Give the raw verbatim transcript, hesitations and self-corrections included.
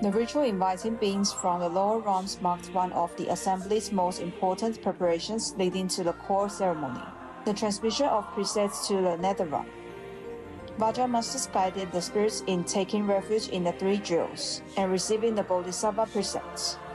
The ritual inviting beings from the lower realms marked one of the assembly's most important preparations leading to the core ceremony, the transmission of precepts to the Netherrealm. Vajra masters guided the spirits in taking refuge in the three jewels and receiving the Bodhisattva precepts.